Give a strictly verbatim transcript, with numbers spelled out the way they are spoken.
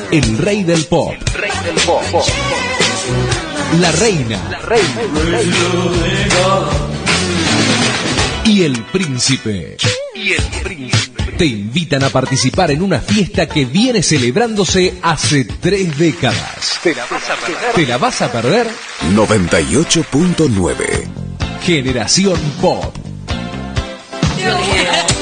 el rey del pop. El rey del pop. La reina. La reina. Y el príncipe. Y el príncipe. Te invitan a participar en una fiesta que viene celebrándose hace tres décadas. ¿Te la vas a perder? ¿Te la vas a perder? noventa y ocho punto nueve. Generación Pop. Dios mío.